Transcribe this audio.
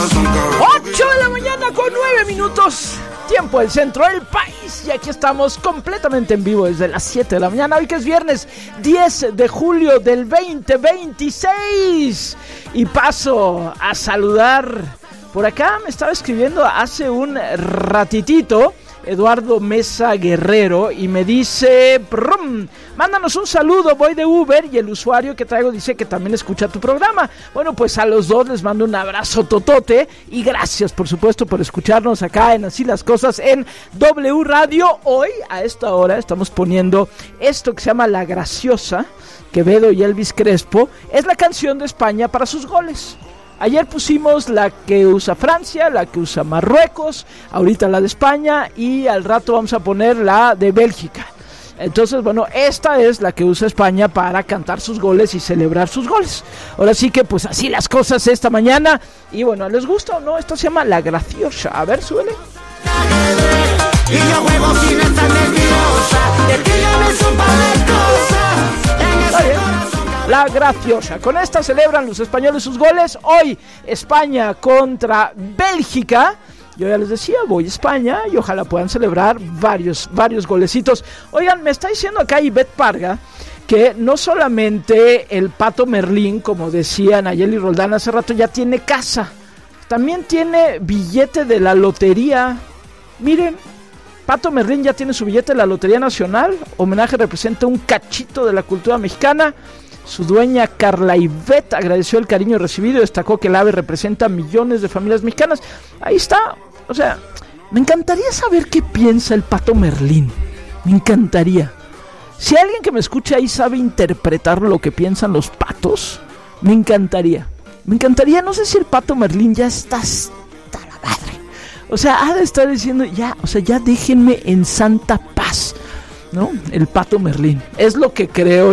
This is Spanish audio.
8 de la mañana con 9 minutos, tiempo del centro del país. Y aquí estamos completamente en vivo desde las 7 de la mañana. Hoy que es viernes 10 de julio del 2026. Y paso a saludar. Por acá me estaba escribiendo hace un ratitito Eduardo Mesa Guerrero y me dice: mándanos un saludo, voy de Uber y el usuario que traigo dice que también escucha tu programa. Bueno, pues a los dos les mando un abrazo totote y gracias por supuesto por escucharnos acá en Así las Cosas en W Radio. Hoy a esta hora estamos poniendo esto que se llama La Graciosa, Quevedo y Elvis Crespo. Es la canción de España para sus goles. Ayer pusimos la que usa Francia, la que usa Marruecos, ahorita la de España y al rato vamos a poner la de Bélgica. Entonces, bueno, esta es la que usa España para cantar sus goles y celebrar sus goles. Ahora sí que pues así las cosas esta mañana. Y bueno, ¿les gusta o no? Esto se llama La Graciosa. A ver, súbele. Y yo juego sin estar nerviosa, de que ya ves un par de cosas en ese corazón. La Graciosa. Con esta celebran los españoles sus goles. Hoy España contra Bélgica. Yo ya les decía, voy a España y ojalá puedan celebrar varios golecitos. Oigan, me está diciendo acá Ivette Parga que no solamente el Pato Merlín, como decían Nayeli Roldán hace rato, ya tiene casa. También tiene billete de la lotería. Miren, Pato Merlín ya tiene su billete de la Lotería Nacional. Homenaje representa un cachito de la cultura mexicana. Su dueña Carla Ivette agradeció el cariño recibido y destacó que el ave representa a millones de familias mexicanas. Ahí está, o sea, me encantaría saber qué piensa el Pato Merlín. Me encantaría. Si alguien que me escuche ahí sabe interpretar lo que piensan los patos, me encantaría. Me encantaría, no sé si el Pato Merlín ya está hasta la madre. O sea, ha de estar diciendo ya, o sea, ya déjenme en santa paz, ¿no? El Pato Merlín. Es lo que creo